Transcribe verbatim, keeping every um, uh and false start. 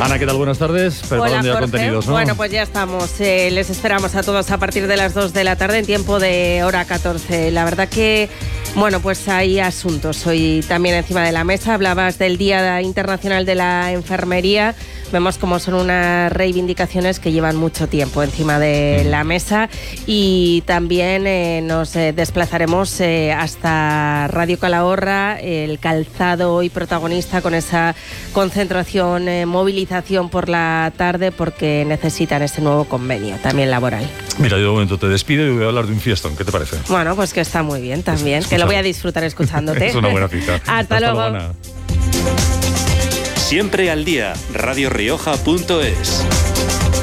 Ana, ¿qué tal? Buenas tardes. Preparando ya contenidos, ¿no? Bueno, pues ya estamos. Eh, les esperamos a todos a partir de las dos de la tarde en tiempo de hora catorce. La verdad que, bueno, pues hay asuntos hoy también encima de la mesa. Hablabas del Día Internacional de la Enfermería. Vemos cómo son unas reivindicaciones que llevan mucho tiempo encima de la mesa y también eh, nos eh, desplazaremos eh, hasta Radio Calahorra, el calzado hoy protagonista con esa concentración, eh, movilización por la tarde porque necesitan este nuevo convenio también laboral. Mira, yo de momento te despido y voy a hablar de un fiestón. ¿Qué te parece? Bueno, pues que está muy bien también, Escucha. que lo voy a disfrutar escuchándote. Es una buena cita. Hasta, Hasta luego. luego Siempre al día, radio rioja punto es.